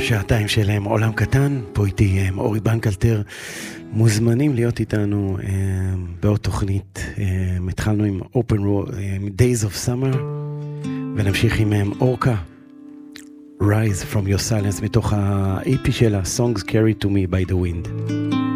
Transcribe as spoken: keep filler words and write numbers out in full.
שעתיים שלהם עולם קטן, פה איתי אורי בנקלטר, מוזמנים להיות איתנו אה, בעוד תוכנית. אה, התחלנו עם Open Road, אה, Days of Summer, ונמשיך עם אורקה, Rise from Your Silence, מתוך ה-E P שלה, Songs Carried to Me by the Wind.